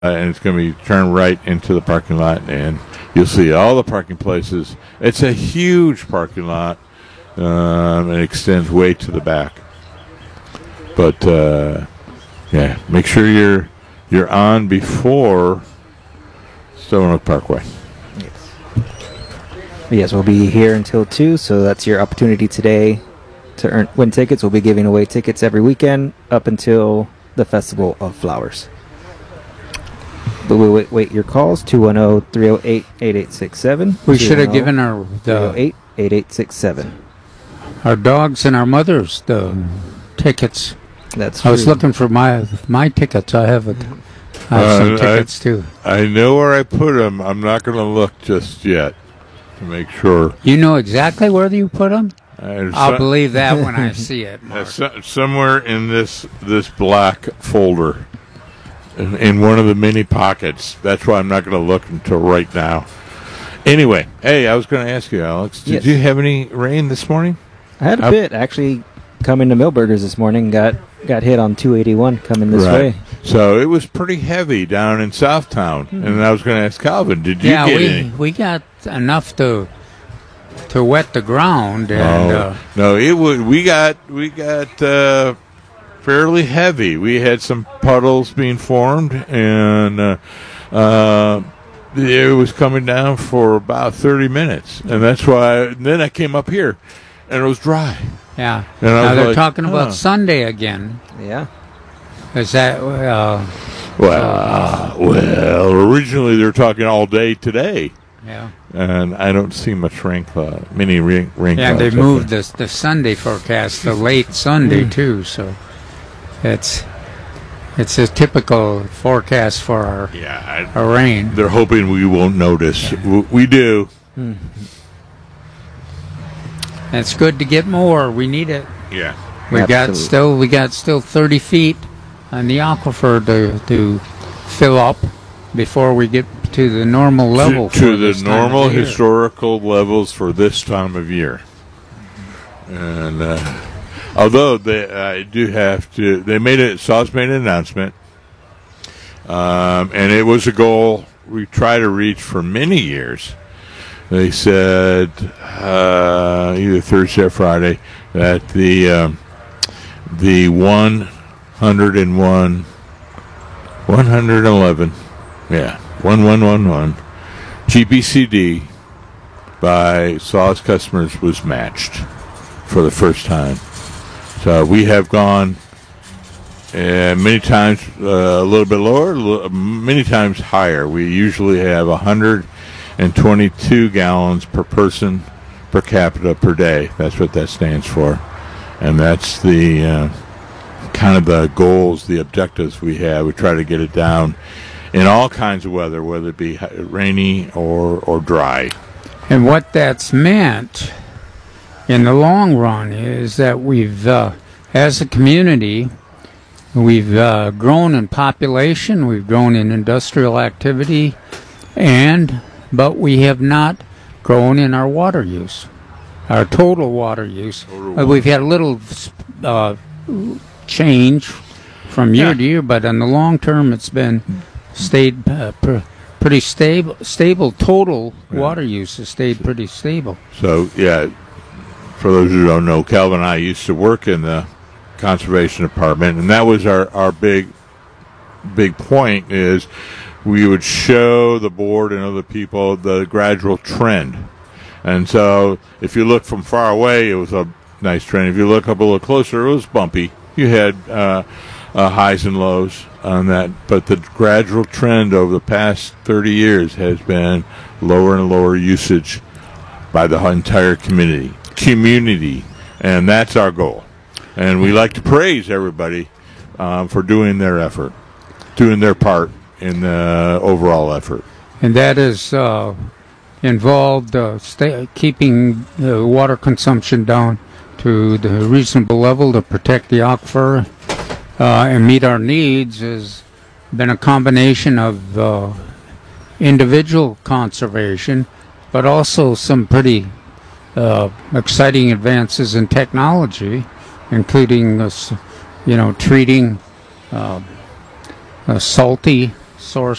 and it's going to be turned right into the parking lot, and you'll see all the parking places. It's a huge parking lot, and it extends way to the back. But yeah, make sure you're on before Stone Oak Parkway. Yes, we'll be here until 2, so that's your opportunity today to win tickets. We'll be giving away tickets every weekend up until the Festival of Flowers. But we'll wait your calls, 210-308-8867. We should have given our 308-8867. Our dogs and our mothers the tickets. That's I was true. looking for my tickets. I have some tickets too. I know where I put them. I'm not going to look just yet to make sure. You know exactly where you put them? I'll believe that when I see it, Mark. Somewhere in this black folder, in one of the mini pockets. That's why I'm not going to look until right now. Anyway, hey, I was going to ask you, Alex, did you have any rain this morning? I had a bit. Actually, coming to Millburgers this morning, got hit on 281 coming this way. So it was pretty heavy down in Southtown. And I was going to ask Calvin, did you get any? We got enough to wet the ground. And, no, it would. We got fairly heavy. We had some puddles being formed, and it was coming down for about 30 minutes, and that's why. Then I came up here, and it was dry. Yeah. And now they're talking about Sunday again. Yeah. Is that well? Originally they were talking all day today. Yeah. And I don't see much rain cloud. Rain yeah, clouds. they moved the Sunday forecast to late Sunday too, so it's a typical forecast for our rain. They're hoping we won't notice. Yeah. We do. It's good to get more. We need it. Yeah. We got still 30 feet on the aquifer to fill up before we get to the normal level. To the normal historical levels for this time of year. And although they SAWS made an announcement, and it was a goal we try to reach for many years. They said either Thursday or Friday that the 111, 1111 GBCD by SAWS customers was matched for the first time. So we have gone many times a little bit lower, many times higher. We usually have 122 gallons per person per capita per day. That's what that stands for. And that's the kind of the goals, the objectives we have. We try to get it down in all kinds of weather, whether it be rainy or dry. And what that's meant in the long run is that we've, as a community, we've grown in population, we've grown in industrial activity, but we have not grown in our water use, our total water use. We've had a little change from year to year, but in the long term, it's been stayed pretty stable. Total water use has stayed pretty stable. So, for those who don't know, Calvin and I used to work in the conservation department, and that was our big point is we would show the board and other people the gradual trend. And so if you look from far away, it was a nice trend. If you look up a little closer, it was bumpy. You had highs and lows on that, but the gradual trend over the past 30 years has been lower and lower usage by the entire community, and that's our goal. And we like to praise everybody for doing their effort, doing their part in the overall effort. And that is involved keeping water consumption down to the reasonable level to protect the aquifer and meet our needs has been a combination of individual conservation, but also some pretty exciting advances in technology, including treating salty source